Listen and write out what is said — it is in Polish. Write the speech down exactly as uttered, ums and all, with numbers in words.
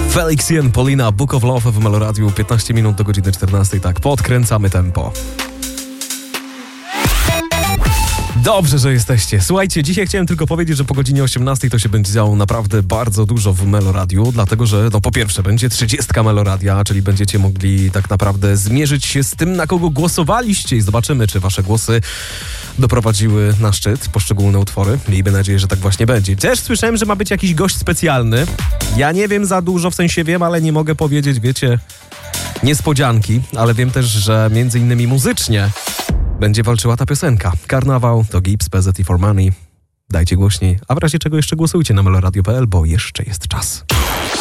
Felix Jen, Polina, Book of Love w Meloradiu, piętnaście minut do godziny czternastej. Tak, podkręcamy tempo. Dobrze, że jesteście. Słuchajcie, dzisiaj chciałem tylko powiedzieć, że po godzinie osiemnastej to się będzie działo naprawdę bardzo dużo w Meloradiu, dlatego że, no po pierwsze, będzie trzydziestka Meloradia, czyli będziecie mogli tak naprawdę zmierzyć się z tym, na kogo głosowaliście i zobaczymy, czy wasze głosy doprowadziły na szczyt poszczególne utwory. Miejmy nadzieję, że tak właśnie będzie. Też słyszałem, że ma być jakiś gość specjalny. Ja nie wiem za dużo, w sensie wiem, ale nie mogę powiedzieć, wiecie, niespodzianki, ale wiem też, że między innymi muzycznie będzie walczyła ta piosenka. Karnawał to Gibbs, P Z i For Money. Dajcie głośniej, a w razie czego jeszcze głosujcie na meloradio kropka p l, bo jeszcze jest czas.